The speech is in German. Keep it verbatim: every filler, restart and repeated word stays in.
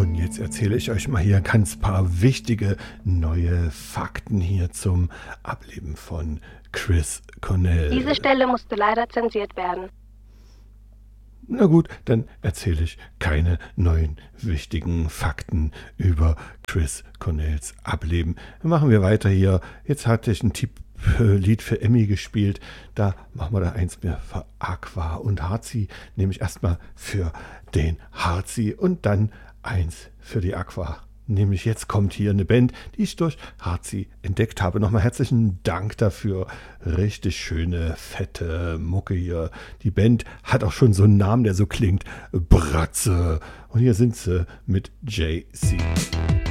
Und jetzt erzähle ich euch mal hier ganz paar wichtige neue Fakten hier zum Ableben von Chris Cornell. Diese Stelle musste leider zensiert werden. Na gut, dann erzähle ich keine neuen wichtigen Fakten über Chris Cornells Ableben. Machen wir weiter hier. Jetzt hatte ich ein Tipp. Lied für Emmy gespielt. Da machen wir da eins mehr für Aqua und Harzi, nämlich erstmal für den Harzi und dann eins für die Aqua. Nämlich jetzt kommt hier eine Band, die ich durch Harzi entdeckt habe. Nochmal herzlichen Dank dafür. Richtig schöne, fette Mucke hier. Die Band hat auch schon so einen Namen, der so klingt. Bratze. Und hier sind sie mit Jay-Z.